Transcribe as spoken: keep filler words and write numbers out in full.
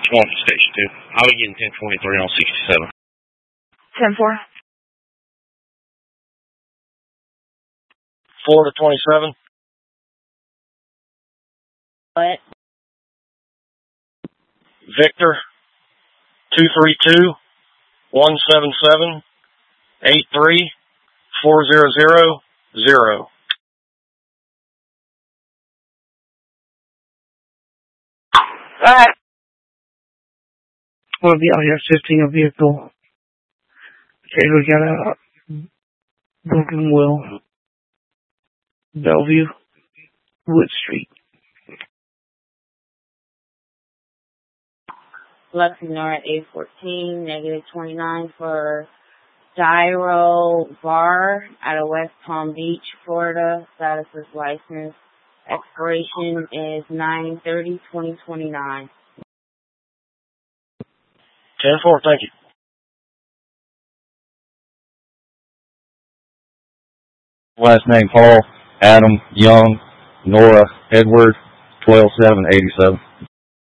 One for station two. I'll be getting ten twenty-three on sixty-seven. ten four. four to twenty-seven. What? Victor, two three two, one seven seven, eight three, four zero zero, zero. Alright. We'll be out here assisting a vehicle. Okay, we got a broken wheel. Bellevue, Wood Street. Luxembourg eight fourteen, negative twenty-nine for Gyro Bar out of West Palm Beach, Florida. Status is licensed. Expiration is nine thirty twenty twenty-nine. ten four, thank you. Last name Paul, Adam, Young, Nora, Edward, twelve seven eighty-seven.